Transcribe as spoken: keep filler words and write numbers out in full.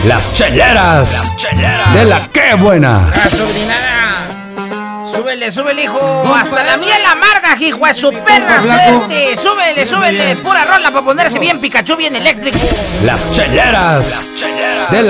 Las cheleras. Las cheleras. De la que buena. La sobrinada. Súbele, súbele, hijo. Hasta la miel amarga, hijo. A su perra suerte. Súbele, súbele. Pura rola para ponerse bien Pikachu, bien eléctrico. Las cheleras. Las cheleras. De la